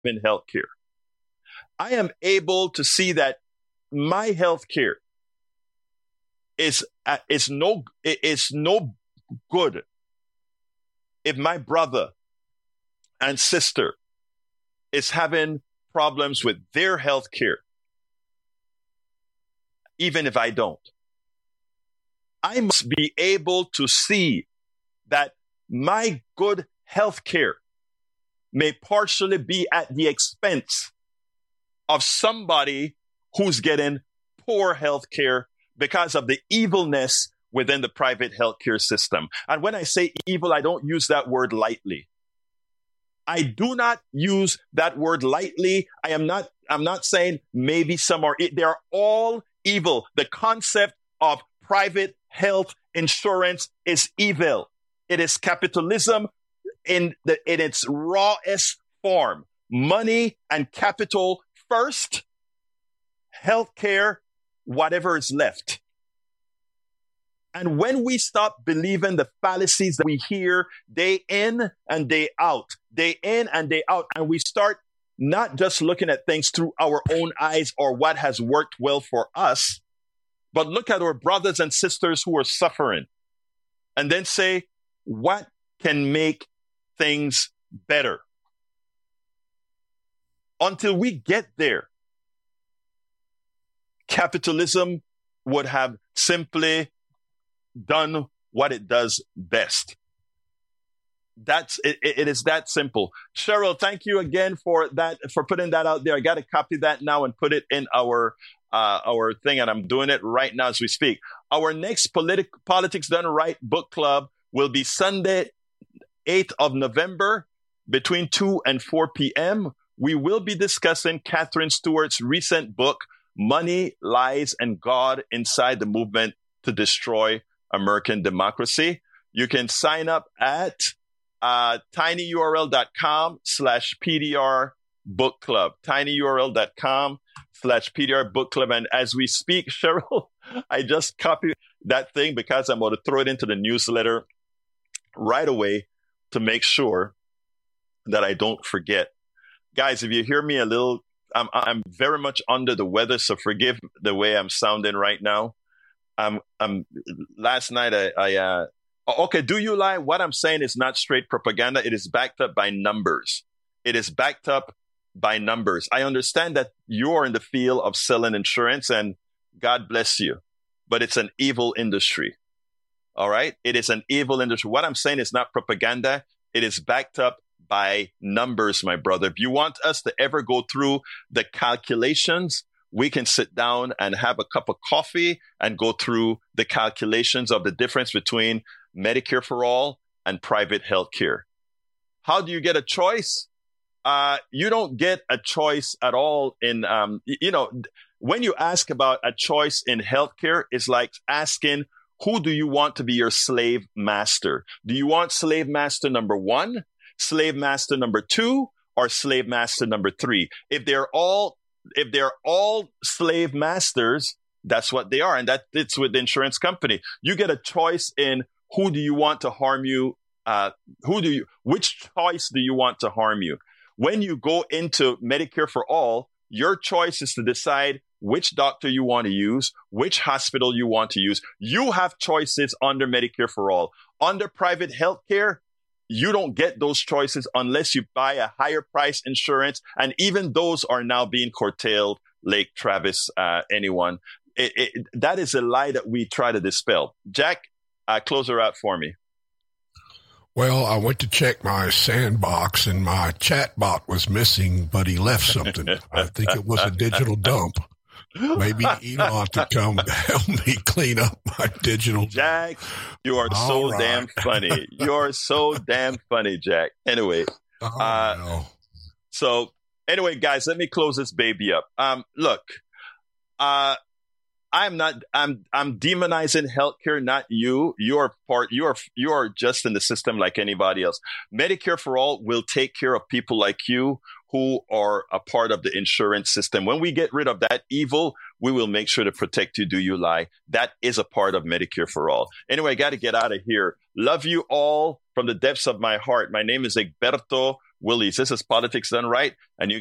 in healthcare. I am able to see that my healthcare is no good if my brother and sister is having problems with their healthcare, even if I don't. I must be able to see that my good healthcare may partially be at the expense of somebody who's getting poor healthcare because of the evilness within the private healthcare system. And when I say evil, I don't use that word lightly. I do not use that word lightly. I'm not saying maybe some are, they're all evil. The concept of private health insurance is evil. It is capitalism in its rawest form. Money and capital first, healthcare, whatever is left. And when we stop believing the fallacies that we hear day in and day out, and we start not just looking at things through our own eyes or what has worked well for us, but look at our brothers and sisters who are suffering and then say, what can make things better? Until we get there, capitalism would have simply done what it does best. It is that simple. Cheryl, thank you again for putting that out there. I got to copy that now and put it in our thing, and I'm doing it right now as we speak. Our next Politics Done Right book club will be Sunday, 8th of November, between 2 and 4 p.m. We will be discussing Catherine Stewart's recent book, Money, Lies, and God Inside the Movement to Destroy American Democracy. You can sign up at tinyurl.com/PDR book club, tinyurl.com/PDR book club. And as we speak, Cheryl, I just copied that thing because I'm going to throw it into the newsletter right away to make sure that I don't forget. Guys, if you hear me a little, I'm very much under the weather, so forgive the way I'm sounding right now. Last night okay, do you lie? What I'm saying is not straight propaganda. It is backed up by numbers. I understand that you're in the field of selling insurance, and God bless you, but it's an evil industry. All right? It is an evil industry. What I'm saying is not propaganda. It is backed up by numbers, my brother. If you want us to ever go through the calculations, we can sit down and have a cup of coffee and go through the calculations of the difference between Medicare for all and private health care. How do you get a choice? You don't get a choice at all in, when you ask about a choice in healthcare, it's like asking, who do you want to be your slave master? Do you want slave master number 1, slave master number 2, or slave master number 3? If they're all slave masters, that's what they are. And it's with the insurance company. You get a choice in who do you want to harm you? Which choice do you want to harm you? When you go into Medicare for all, your choice is to decide which doctor you want to use, which hospital you want to use. You have choices under Medicare for all. Under private health care, you don't get those choices unless you buy a higher price insurance. And even those are now being curtailed, Lake Travis, anyone. That is a lie that we try to dispel. Jack, close her out for me. Well, I went to check my sandbox and my chat bot was missing, but he left something. I think it was a digital dump. Maybe Elon to come help me clean up my digital. Jack, you are so damn funny. You're so damn funny, Jack. Anyway, so anyway, guys, let me close this baby up. Look, I'm demonizing healthcare, not you. You are just in the system like anybody else. Medicare for all will take care of people like you who are a part of the insurance system. When we get rid of that evil, we will make sure to protect you. Do you lie? That is a part of Medicare for all. Anyway, I got to get out of here. Love you all from the depths of my heart. My name is Egberto Willis. This is Politics Done Right, and you